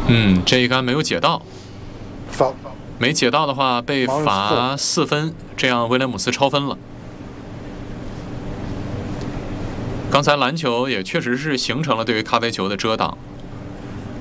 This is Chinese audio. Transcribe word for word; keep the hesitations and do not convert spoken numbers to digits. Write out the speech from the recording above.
嗯，这一杆没有解到， 罚没解到的话被罚四分，这样威廉姆斯超分了。刚才篮球也确实是形成了对于咖啡球的遮挡。